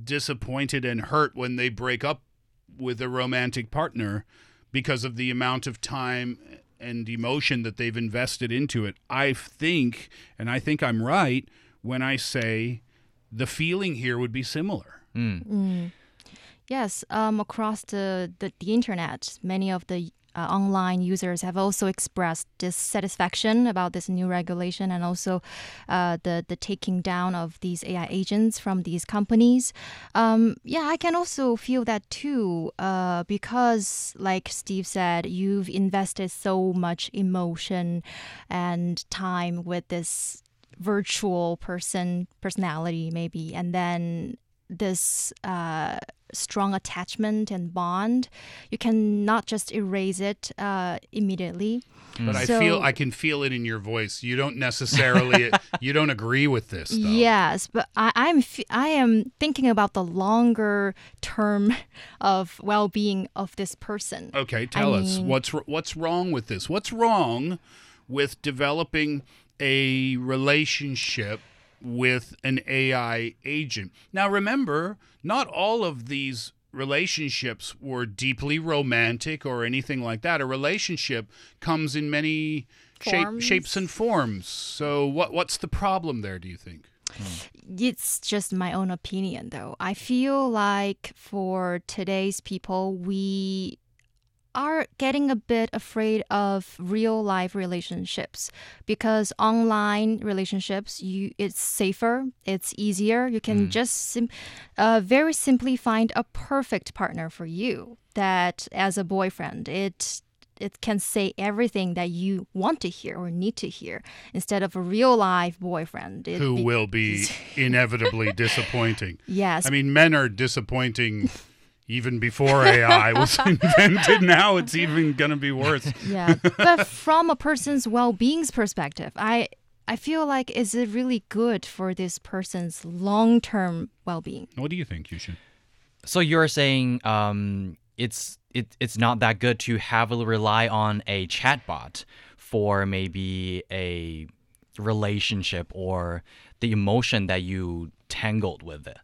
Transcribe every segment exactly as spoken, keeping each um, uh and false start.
disappointed and hurt when they break up with a romantic partner because of the amount of time and emotion that they've invested into it. I think, and I think I'm right, when I say the feeling here would be similar. Mm. Mm. Yes, um, across the, the, the internet, many of the uh, online users have also expressed dissatisfaction about this new regulation and also uh, the, the taking down of these A I agents from these companies. Um, yeah, I can also feel that too, uh, because like Steve said, you've invested so much emotion and time with this virtual person, personality maybe, and then this uh, strong attachment and bond, you cannot just erase it uh, immediately. But I So- feel I can feel it in your voice. You don't necessarily you don't agree with this, though. Yes, but I, I'm f- I am thinking about the longer term of well-being of this person. Okay, tell I us mean- what's what's wrong with this? What's wrong with developing a relationship with an A I agent? Now, remember, not all of these relationships were deeply romantic or anything like that. A relationship comes in many shape, Forms. shapes and forms. So, what what's the problem there, do you think? It's just my own opinion, though. I feel like for today's people, we are getting a bit afraid of real life relationships because online relationships, you it's safer, it's easier. You can just sim- uh, very simply find a perfect partner for you that as a boyfriend, it it can say everything that you want to hear or need to hear instead of a real life boyfriend. It Who be- will be inevitably disappointing. Yes. I mean, men are disappointing even before A I was invented. Now it's even going to be worse. Yeah, but from a person's well-being's perspective, I I feel like is it really good for this person's long-term well-being? What do you think, Yushin? So you're saying um, it's it, it's not that good to heavily rely on a chatbot for maybe a relationship or the emotion that you tangled with it.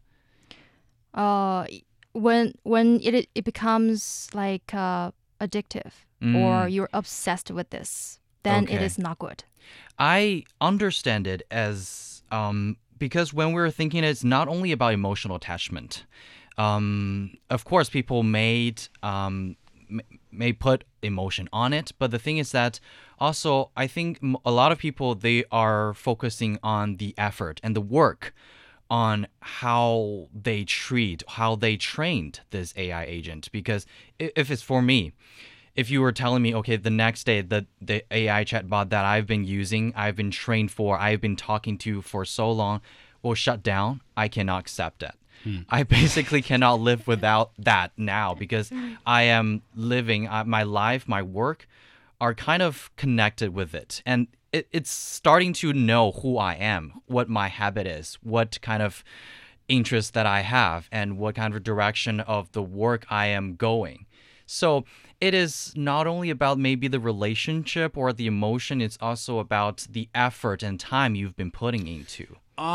Uh, when when it it becomes like uh, addictive or you're obsessed with this, then it Okay. is not good. I understand it as um, because when we're thinking it's not only about emotional attachment. Um, of course, people made um, m- may put emotion on it, but the thing is that also I think m- a lot of people they are focusing on the effort and the work on how they treat, how they trained this A I agent. Because i- if it's for me, if you were telling me, okay, the next day the, the A I chatbot that I've been using, I've been trained for, I've been talking to for so long will shut down, I cannot accept that. I basically cannot live without that now because I am living uh, my life, my work are kind of connected with it. And it, it's starting to know who I am, what my habit is, what kind of interest that I have, and what kind of direction of the work I am going. So it is not only about maybe the relationship or the emotion, it's also about the effort and time you've been putting into.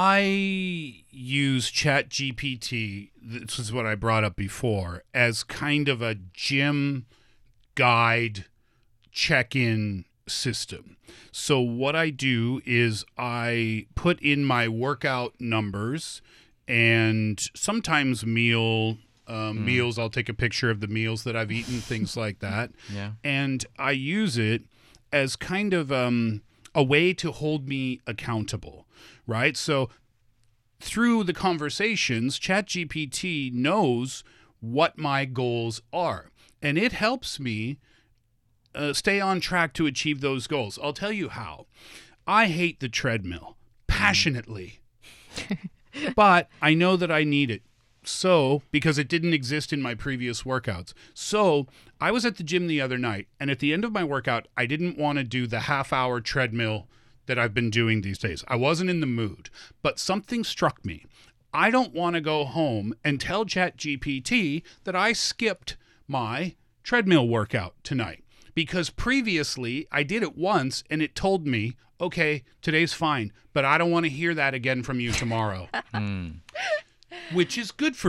I use ChatGPT, this is what I brought up before, as kind of a gym guide check-in system. So what I do is I put in my workout numbers and sometimes meal um, meals. I'll take a picture of the meals that I've eaten, things like that. Yeah. And I use it as kind of um, a way to hold me accountable, right? So through the conversations, ChatGPT knows what my goals are, and it helps me uh, stay on track to achieve those goals. I'll tell you how. I hate the treadmill passionately, but I know that I need it. So, because it didn't exist in my previous workouts. So, I was at the gym the other night, and at the end of my workout, I didn't want to do the half-hour treadmill that I've been doing these days. I wasn't in the mood, but something struck me. I don't want to go home and tell ChatGPT that I skipped my treadmill workout tonight, because previously I did it once and it told me, okay, today's fine, but I don't want to hear that again from you tomorrow. Which is good for